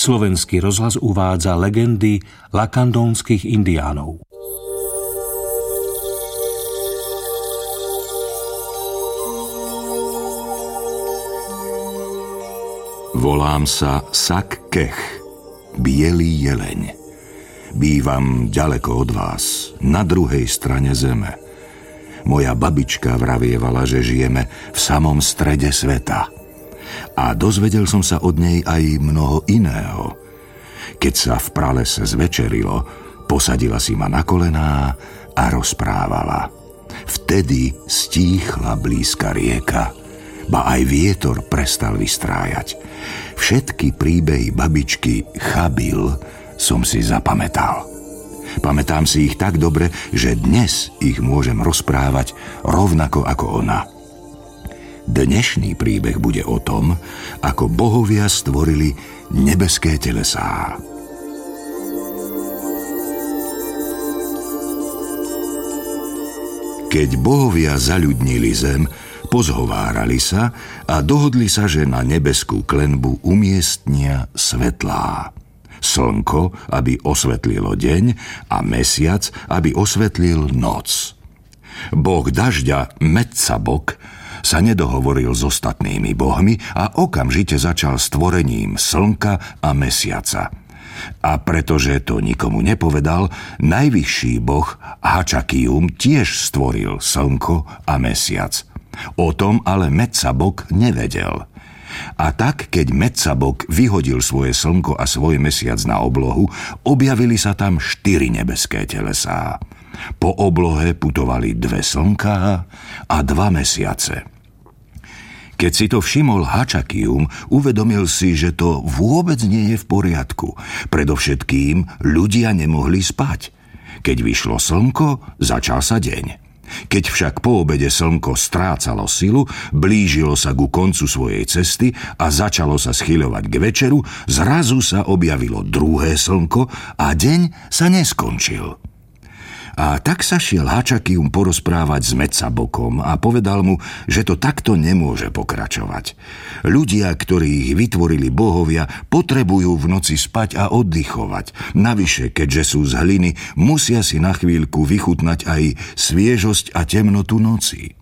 Slovenský rozhlas uvádza legendy lakandónskych indiánov. Volám sa Sak Kech, bielý jeleň. Bývam ďaleko od vás, na druhej strane zeme. Moja babička vravievala, že žijeme v samom strede sveta. A dozvedel som sa od nej aj mnoho iného. Keď sa v pralese zvečerilo, posadila si ma na kolená a rozprávala. Vtedy stíchla blízka rieka, ba aj vietor prestal vystrájať. Všetky príbehy babičky Chabil som si zapamätal. Pamätám si ich tak dobre, že dnes ich môžem rozprávať rovnako ako ona. Dnešný príbeh bude o tom, ako bohovia stvorili nebeské telesá. Keď bohovia zaľudnili zem, pozhovárali sa a dohodli sa, že na nebeskú klenbu umiestnia svetlá. Slnko, aby osvetlilo deň, a mesiac, aby osvetlil noc. Boh dažďa Metsabok sa nedohovoril s ostatnými bohmi a okamžite začal stvorením slnka a mesiaca. A pretože to nikomu nepovedal, najvyšší boh Hačakium tiež stvoril slnko a mesiac. O tom ale Metsabok nevedel. A tak, keď Metsabok vyhodil svoje slnko a svoj mesiac na oblohu, objavili sa tam 4 nebeské telesá. Po oblohe putovali 2 slnká a 2 mesiace. Keď si to všimol Hačakium, uvedomil si, že to vôbec nie je v poriadku. Predovšetkým ľudia nemohli spať. Keď vyšlo slnko, začal sa deň. Keď však po obede slnko strácalo silu, blížilo sa ku koncu svojej cesty a začalo sa schyľovať k večeru, zrazu sa objavilo druhé slnko a deň sa neskončil. A tak sa šiel Hačakium porozprávať s Metsabokom a povedal mu, že to takto nemôže pokračovať. Ľudia, ktorí ich vytvorili bohovia, potrebujú v noci spať a oddychovať. Navyše, keďže sú z hliny, musia si na chvíľku vychutnať aj sviežosť a temnotu noci.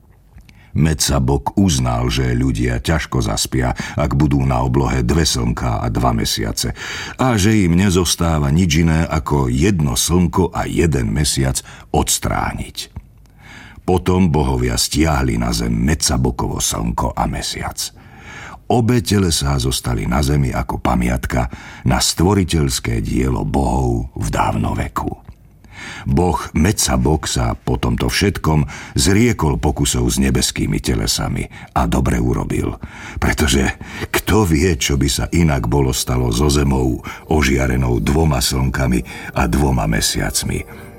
Metsabok uznal, že ľudia ťažko zaspia, ak budú na oblohe 2 slnká a 2 mesiace, a že im nezostáva nič iné ako 1 slnko a 1 mesiac odstrániť. Potom bohovia stiahli na zem Metsabokovo slnko a mesiac. Obe telesá zostali na zemi ako pamiatka na stvoriteľské dielo bohov v dávnoveku. Boh Metsabok sa po tomto všetkom zriekol pokusov s nebeskými telesami a dobre urobil, pretože kto vie, čo by sa inak bolo stalo so zemou ožiarenou 2 slnkami a 2 mesiacmi.